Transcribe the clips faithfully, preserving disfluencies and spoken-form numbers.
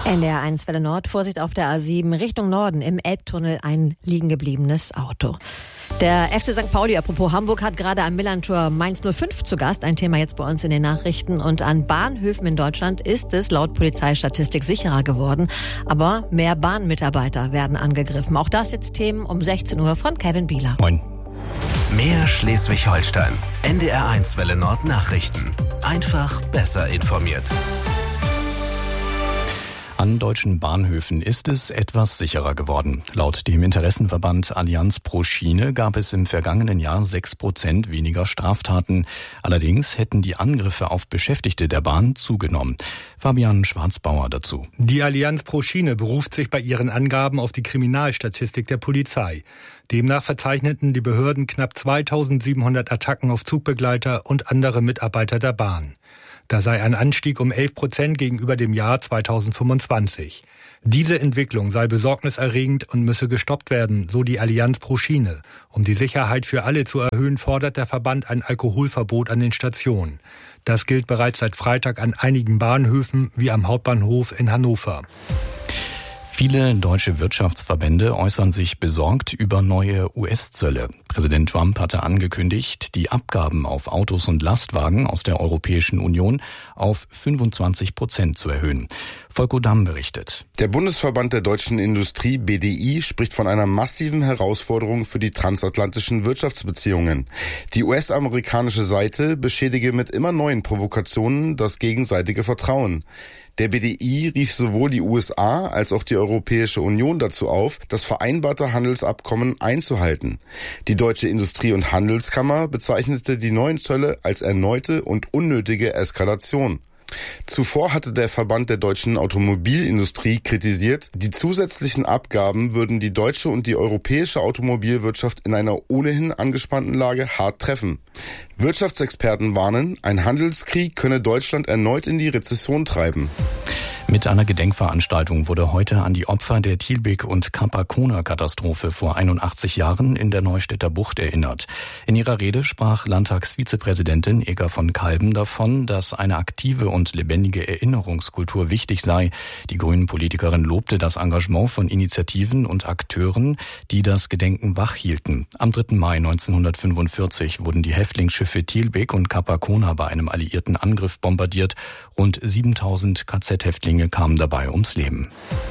N D R eins Welle Nord, Vorsicht auf der A sieben, Richtung Norden, im Elbtunnel ein liegen gebliebenes Auto. Der F C Sankt Pauli, apropos Hamburg, hat gerade am Millerntor Mainz null fünf zu Gast. Ein Thema jetzt bei uns in den Nachrichten. Und an Bahnhöfen in Deutschland ist es laut Polizeistatistik sicherer geworden. Aber mehr Bahnmitarbeiter werden angegriffen. Auch das jetzt Themen um sechzehn Uhr von Kevin Bieler. Moin. Mehr Schleswig-Holstein. N D R eins Welle Nord Nachrichten. Einfach besser informiert. An deutschen Bahnhöfen ist es etwas sicherer geworden. Laut dem Interessenverband Allianz pro Schiene gab es im vergangenen Jahr sechs Prozent weniger Straftaten. Allerdings hätten die Angriffe auf Beschäftigte der Bahn zugenommen. Fabian Schwarzbauer dazu. Die Allianz pro Schiene beruft sich bei ihren Angaben auf die Kriminalstatistik der Polizei. Demnach verzeichneten die Behörden knapp zweitausendsiebenhundert Attacken auf Zugbegleiter und andere Mitarbeiter der Bahn. Da sei ein Anstieg um elf Prozent gegenüber dem Jahr zweitausendfünfundzwanzig. Diese Entwicklung sei besorgniserregend und müsse gestoppt werden, so die Allianz pro Schiene. Um die Sicherheit für alle zu erhöhen, fordert der Verband ein Alkoholverbot an den Stationen. Das gilt bereits seit Freitag an einigen Bahnhöfen, wie am Hauptbahnhof in Hannover. Viele deutsche Wirtschaftsverbände äußern sich besorgt über neue U S-Zölle. Präsident Trump hatte angekündigt, die Abgaben auf Autos und Lastwagen aus der Europäischen Union auf fünfundzwanzig Prozent zu erhöhen. Volko Damm berichtet. Der Bundesverband der deutschen Industrie, B D I, spricht von einer massiven Herausforderung für die transatlantischen Wirtschaftsbeziehungen. Die U S-amerikanische Seite beschädige mit immer neuen Provokationen das gegenseitige Vertrauen. Der B D I rief sowohl die U S A als auch die Europäische Union dazu auf, das vereinbarte Handelsabkommen einzuhalten. Die Deutsche Industrie- und Handelskammer bezeichnete die neuen Zölle als erneute und unnötige Eskalation. Zuvor hatte der Verband der deutschen Automobilindustrie kritisiert, die zusätzlichen Abgaben würden die deutsche und die europäische Automobilwirtschaft in einer ohnehin angespannten Lage hart treffen. Wirtschaftsexperten warnen, ein Handelskrieg könne Deutschland erneut in die Rezession treiben. Mit einer Gedenkveranstaltung wurde heute an die Opfer der Thielbek- und Kapakona-Katastrophe vor einundachtzig Jahren in der Neustädter Bucht erinnert. In ihrer Rede sprach Landtagsvizepräsidentin Ega von Kalben davon, dass eine aktive und lebendige Erinnerungskultur wichtig sei. Die Grünen-Politikerin lobte das Engagement von Initiativen und Akteuren, die das Gedenken wachhielten. Am dritten Mai neunzehnhundertfünfundvierzig wurden die Häftlingsschiffe Thielbek und Kapakona bei einem alliierten Angriff bombardiert. Rund siebentausend K Z-Häftlinge kamen dabei ums Leben.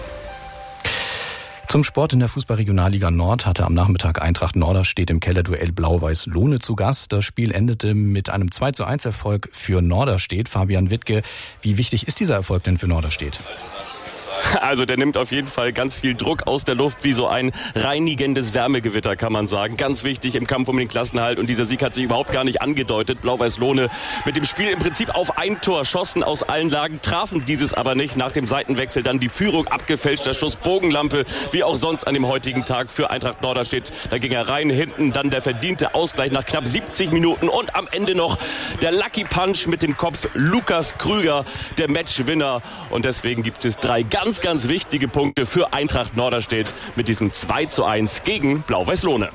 Zum Sport in der Fußball-Regionalliga Nord hatte am Nachmittag Eintracht Norderstedt im Kellerduell Blau-Weiß Lohne zu Gast. Das Spiel endete mit einem zwei zu eins Erfolg für Norderstedt. Fabian Wittke, wie wichtig ist dieser Erfolg denn für Norderstedt? Also der nimmt auf jeden Fall ganz viel Druck aus der Luft, wie so ein reinigendes Wärmegewitter, kann man sagen. Ganz wichtig im Kampf um den Klassenerhalt, und dieser Sieg hat sich überhaupt gar nicht angedeutet. Blau-Weiß Lohne mit dem Spiel im Prinzip auf ein Tor, schossen aus allen Lagen, trafen dieses aber nicht. Nach dem Seitenwechsel dann die Führung, abgefälschter Schuss, Bogenlampe, wie auch sonst an dem heutigen Tag für Eintracht Norderstedt. Da ging er rein, hinten dann der verdiente Ausgleich nach knapp siebzig Minuten und am Ende noch der Lucky Punch mit dem Kopf, Lukas Krüger, der Matchwinner. Und deswegen gibt es drei ganz ganz wichtige Punkte für Eintracht Norderstedt mit diesem zwei zu eins gegen Blau-Weiß Lohne.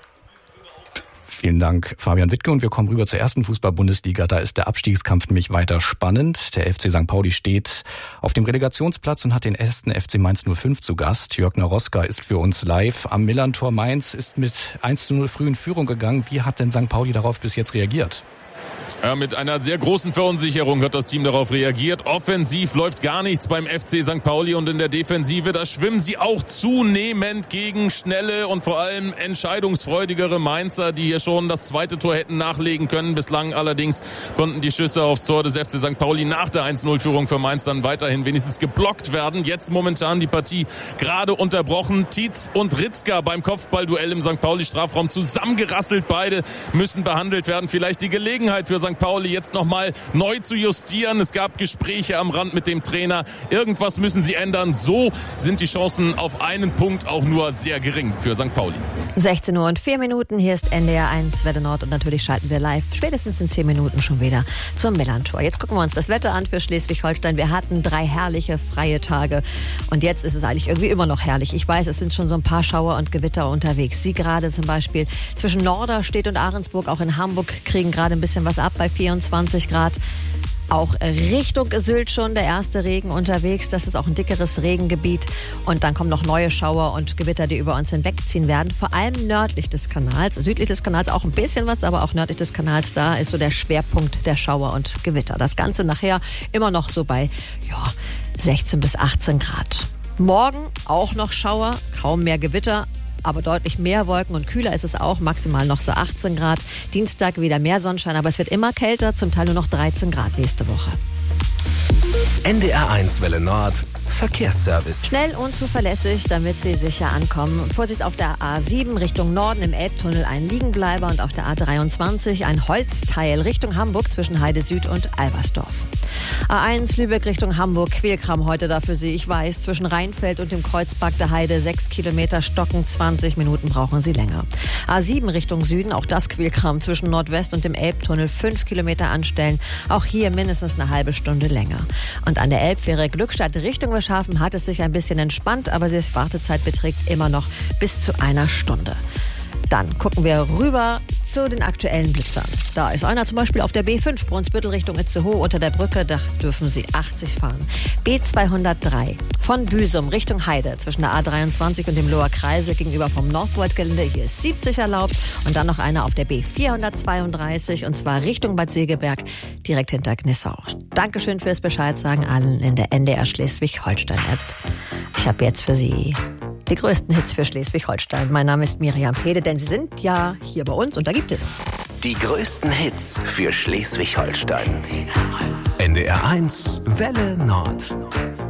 Vielen Dank, Fabian Wittke. Und wir kommen rüber zur ersten Fußball-Bundesliga. Da ist der Abstiegskampf nämlich weiter spannend. Der F C Sankt Pauli steht auf dem Relegationsplatz und hat den ersten F C Mainz null fünf zu Gast. Jörg Naroska ist für uns live am Millerntor. Mainz ist mit eins zu null früh in Führung gegangen. Wie hat denn Sankt Pauli darauf bis jetzt reagiert? Ja, mit einer sehr großen Verunsicherung hat das Team darauf reagiert. Offensiv läuft gar nichts beim F C Sankt Pauli, und in der Defensive, da schwimmen sie auch zunehmend gegen schnelle und vor allem entscheidungsfreudigere Mainzer, die hier schon das zweite Tor hätten nachlegen können. Bislang allerdings konnten die Schüsse aufs Tor des F C Sankt Pauli nach der eins null Führung für Mainz dann weiterhin wenigstens geblockt werden. Jetzt momentan die Partie gerade unterbrochen. Tietz und Ritzka beim Kopfballduell im Sankt Pauli Strafraum zusammengerasselt. Beide müssen behandelt werden. Vielleicht die Gelegenheit für Sankt Pauli jetzt nochmal neu zu justieren. Es gab Gespräche am Rand mit dem Trainer. Irgendwas müssen sie ändern. So sind die Chancen auf einen Punkt auch nur sehr gering für Sankt Pauli. sechzehn Uhr und vier Minuten. Hier ist N D R eins Welle Nord, und natürlich schalten wir live spätestens in zehn Minuten schon wieder zum Millerntor. Jetzt gucken wir uns das Wetter an für Schleswig-Holstein. Wir hatten drei herrliche freie Tage, und jetzt ist es eigentlich irgendwie immer noch herrlich. Ich weiß, es sind schon so ein paar Schauer und Gewitter unterwegs. Sie gerade zum Beispiel zwischen Norderstedt und Ahrensburg, auch in Hamburg, kriegen gerade ein bisschen was ab bei vierundzwanzig Grad. Auch Richtung Sylt schon der erste Regen unterwegs. Das ist auch ein dickeres Regengebiet. Und dann kommen noch neue Schauer und Gewitter, die über uns hinwegziehen werden. Vor allem nördlich des Kanals. Südlich des Kanals auch ein bisschen was, aber auch nördlich des Kanals, da ist so der Schwerpunkt der Schauer und Gewitter. Das Ganze nachher immer noch so bei ja, sechzehn bis achtzehn Grad. Morgen auch noch Schauer, kaum mehr Gewitter. Aber deutlich mehr Wolken und kühler ist es auch, maximal noch so achtzehn Grad. Dienstag wieder mehr Sonnenschein, aber es wird immer kälter, zum Teil nur noch dreizehn Grad nächste Woche. N D R eins Welle Nord Verkehrsservice. Schnell und zuverlässig, damit Sie sicher ankommen. Vorsicht auf der A sieben Richtung Norden im Elbtunnel ein Liegenbleiber und auf der A dreiundzwanzig ein Holzteil Richtung Hamburg zwischen Heide Süd und Albersdorf. A eins Lübeck Richtung Hamburg, Quälkram heute da für Sie. Ich weiß, zwischen Rheinfeld und dem Kreuzberg der Heide sechs Kilometer stocken, zwanzig Minuten brauchen Sie länger. A sieben Richtung Süden, auch das Quälkram zwischen Nordwest und dem Elbtunnel, fünf Kilometer anstellen. Auch hier mindestens eine halbe Stunde länger. Und an der Elbfähre Glückstadt Richtung Wilhelmshaven hat es sich ein bisschen entspannt, aber die Wartezeit beträgt immer noch bis zu einer Stunde. Dann gucken wir rüber zu den aktuellen Blitzern. Da ist einer zum Beispiel auf der B fünf, Brunsbüttel Richtung Itzehoe unter der Brücke, da dürfen Sie achtzig fahren. B zweihundertdrei von Büsum Richtung Heide zwischen der A dreiundzwanzig und dem Loher Kreisel gegenüber vom Northvolt-Gelände, hier ist siebzig erlaubt. Und dann noch einer auf der B vierhundertzweiunddreißig und zwar Richtung Bad Segeberg, direkt hinter Gnissau. Dankeschön fürs Bescheid sagen allen in der N D R Schleswig-Holstein-App. Ich habe jetzt für Sie die größten Hits für Schleswig-Holstein. Mein Name ist Miriam Pede, denn Sie sind ja hier bei uns und da gibt es die größten Hits für Schleswig-Holstein. N D R eins Welle Nord.